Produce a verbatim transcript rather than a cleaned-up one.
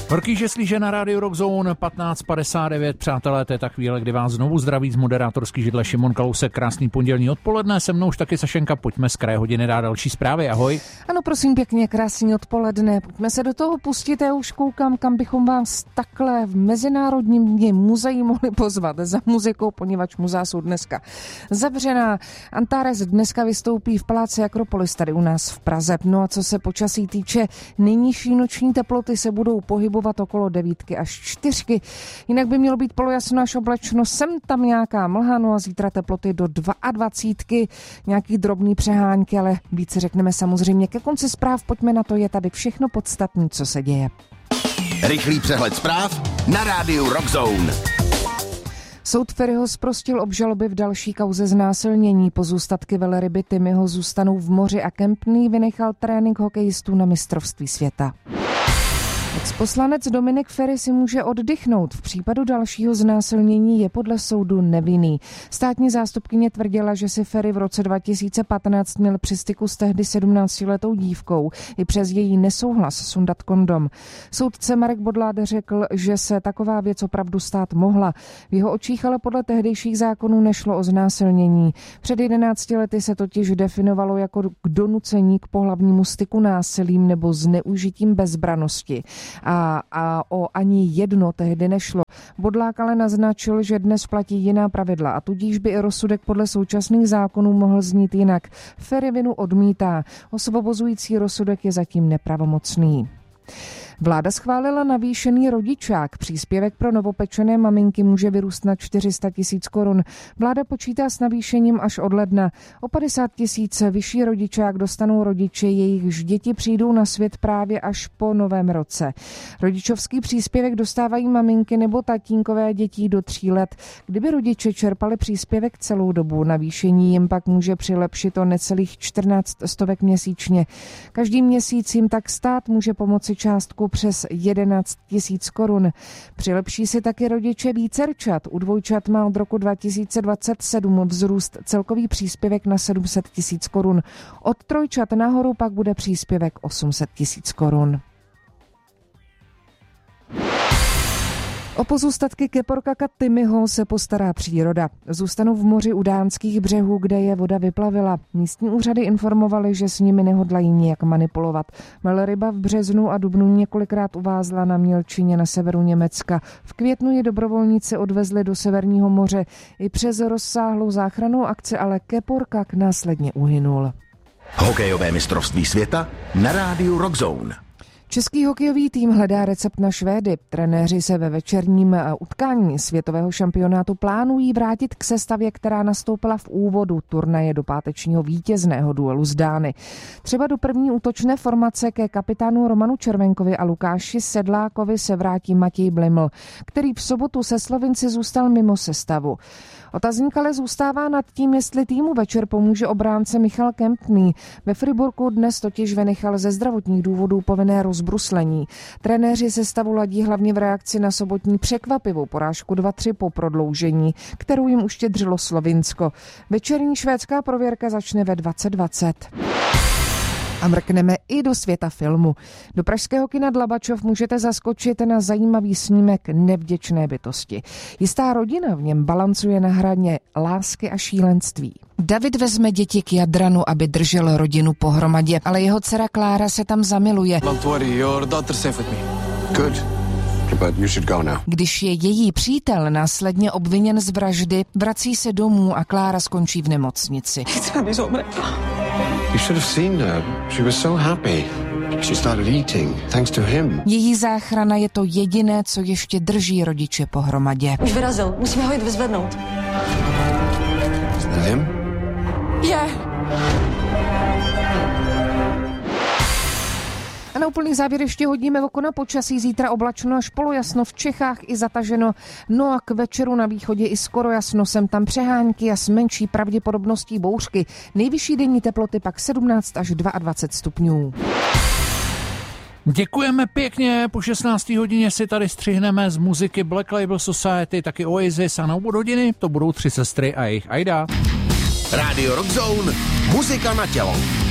Horký žeslíže na rádiu Rock Zone patnáct padesát devět. Přátelé, to je ta chvíle, kdy vás znovu zdraví z moderátorský židle Šimon Kalousek. Krásný pondělní odpoledne, se mnou už taky Sašenka. Pojďme z kraje hodiny dát další zprávy. Ahoj. Ano, prosím pěkně, krásný odpoledne. Pojďme se do toho pustit. Já už koukám, kam bychom vás takhle v Mezinárodním dni muzeí mohli pozvat za muzikou, poněvadž muzea jsou dneska zavřená. Antares dneska vystoupí v paláci Akropolis tady u nás v Praze. No a co se počasí týče, nejnižší noční teploty se budou pohybovat okolo devítky až čtyřky. Jinak by mělo být polojasno až oblačno, sem tam nějaká mlha, no a zítra teploty do dvacítky, nějaký drobný přehánky, ale více řekneme samozřejmě ke konci zpráv. Pojďme na to, je tady všechno podstatné, co se děje. Rychlý přehled zpráv na rádiu Rock Zone. Soud Feriho zprostil obžaloby v další kauze znásilnění. Pozůstatky velryby Timmyho zůstanou v moři a Kempný vynechal trénink hokejistů na mistrovství světa. Ex-poslanec Dominik Feri si může oddychnout. V případu dalšího znásilnění je podle soudu nevinný. Státní zástupkyně tvrdila, že si Feri v roce dva tisíce patnáct měl při styku s tehdy sedmnáctiletou dívkou i přes její nesouhlas sundat kondom. Soudce Marek Bodláde řekl, že se taková věc opravdu stát mohla. V jeho očích ale podle tehdejších zákonů nešlo o znásilnění. Před jedenácti lety se totiž definovalo jako k donucení k pohlavnímu styku násilím nebo zneužitím bezbranosti. A, a o ani jedno tehdy nešlo. Bodlák ale naznačil, že dnes platí jiná pravidla a tudíž by i rozsudek podle současných zákonů mohl znít jinak. Feri vinu odmítá. Osvobozující rozsudek je zatím nepravomocný. Vláda schválila navýšený rodičák. Příspěvek pro novopečené maminky může vyrůst na čtyři sta tisíc korun. Vláda počítá s navýšením až od ledna. O padesát tisíc vyšší rodičák dostanou rodiče, jejichž děti přijdou na svět právě až po novém roce. Rodičovský příspěvek dostávají maminky nebo tatínkové dětí do tří let. Kdyby rodiče čerpali příspěvek celou dobu, navýšení jim pak může přilepšit o necelých čtrnáct stovek měsíčně. Každý měsíc jim tak stát může pomoci částku přes jedenáct tisíc korun. Přilepší si taky rodiče vícerčat. U dvojčat má od roku dva tisíce dvacet sedm vzrůst celkový příspěvek na sedm set tisíc korun. Od trojčat nahoru pak bude příspěvek osm set tisíc korun. O pozůstatky keporkaka Timmyho se postará příroda. Zůstanou v moři u dánských břehů, kde je voda vyplavila. Místní úřady informovaly, že s nimi nehodlají nijak manipulovat. Velryba v březnu a dubnu několikrát uvázla na mělčině na severu Německa. V květnu je dobrovolníci odvezli do Severního moře. I přes rozsáhlou záchrannou akci ale keporkak následně uhynul. Hokejové mistrovství světa na rádiu Rock Zone. Český hokejový tým hledá recept na Švédy. Trenéři se ve večerním utkání světového šampionátu plánují vrátit k sestavě, která nastoupila v úvodu turnaje do pátečního vítězného duelu s Dány. Třeba do první útočné formace ke kapitánu Romanu Červenkovi a Lukáši Sedlákovi se vrátí Matěj Bliml, který v sobotu se Slovinci zůstal mimo sestavu. Otazník ale zůstává nad tím, jestli týmu večer pomůže obránce Michal Kempný. Ve Friburku dnes totiž vynechal ze zdravotních důvodů povinné rozbruslení. Trenéři sestavu ladí hlavně v reakci na sobotní překvapivou porážku dva tři po prodloužení, kterou jim uštědřilo Slovinsko. Večerní švédská prověrka začne ve dvacet dvacet. A mrkneme i do světa filmu. Do pražského kina Dlabačov můžete zaskočit na zajímavý snímek Nevděčné bytosti. Jistá rodina v něm balancuje na hraně lásky a šílenství. David vezme děti k Jadranu, aby držel rodinu pohromadě, ale jeho dcera Klára se tam zamiluje. Když je její přítel následně obviněn z vraždy, vrací se domů a Klára skončí v nemocnici. You should have seen her. She was so happy. She started eating, thanks to him. Její záchrana je to jediné, co ještě drží rodiče pohromadě. Už vyrazil, musíme ho jít vyzvednout. Isn't that him? Je. A na úplný závěr ještě hodíme oko na počasí. Zítra oblačno až polojasno, v Čechách i zataženo. No a k večeru na východě i skoro jasno, sem tam přehánky a s menší pravděpodobností bouřky. Nejvyšší denní teploty pak sedmnáct až dvacet dva stupňů. Děkujeme pěkně, po šestnácté hodině si tady střihneme z muziky Black Label Society, taky Oasis a na úvod hodiny to budou tři sestry a jejich Aida. Rádio Rock Zone, muzika na tělo.